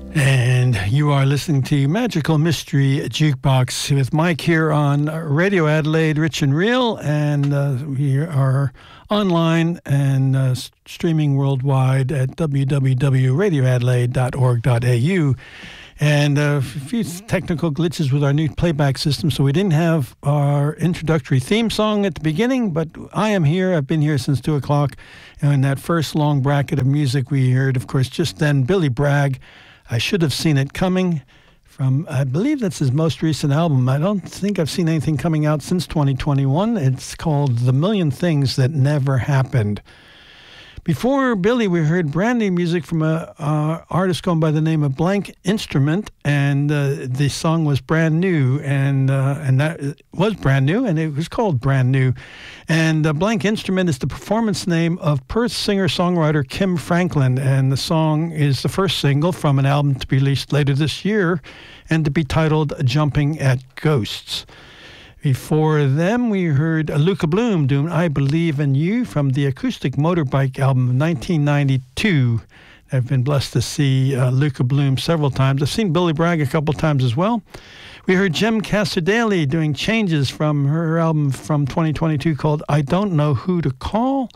And you are listening to Magical Mystery Jukebox with Mike here on Radio Adelaide, Rich and Real, and we are online and streaming worldwide at www.radioadelaide.org.au. And a few technical glitches with our new playback system, so we didn't have our introductory theme song at the beginning, but I am here. I've been here since 2 o'clock. And in that first long bracket of music, we heard, of course, just then, Billy Bragg, I Should Have Seen It Coming, from, I believe that's his most recent album. I don't think I've seen anything coming out since 2021. It's called The Million Things That Never Happened. Before Billy, we heard brand new music from an artist going by the name of Blank Instrument, and the song was brand new, and that was brand new, and it was called Brand New. And Blank Instrument is the performance name of Perth singer-songwriter Kim Franklin, and the song is the first single from an album to be released later this year, and to be titled Jumping at Ghosts. Before them, we heard Luca Bloom doing I Believe in You from the Acoustic Motorbike album of 1992. I've been blessed to see Luca Bloom several times. I've seen Billy Bragg a couple times as well. We heard Jem Cassar-Daley doing Changes from her album from 2022 called I Don't Know Who to Call.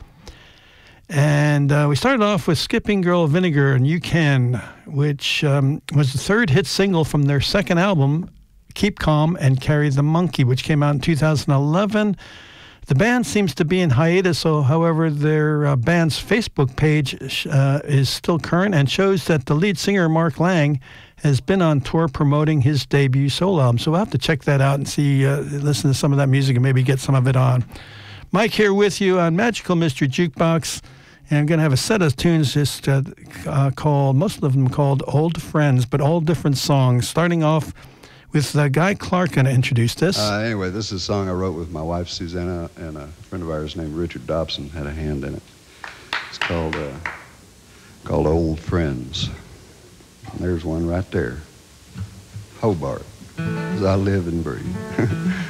And we started off with Skipping Girl Vinegar and You Can, which was the third hit single from their second album, Keep Calm and Carry the Monkey, which came out in 2011. The band seems to be in hiatus, however, their band's Facebook page is still current and shows that the lead singer, Mark Lang, has been on tour promoting his debut solo album. So we'll have to check that out and see, listen to some of that music and maybe get some of it on. Mike here with you on Magical Mystery Jukebox. And I'm going to have a set of tunes just called, most of them called Old Friends, but all different songs, starting off with Guy Clark going to introduce this. Anyway, this is a song I wrote with my wife, Susanna, and a friend of ours named Richard Dobson had a hand in it. It's called Old Friends. And there's one right there. Hobart, as I live and breathe.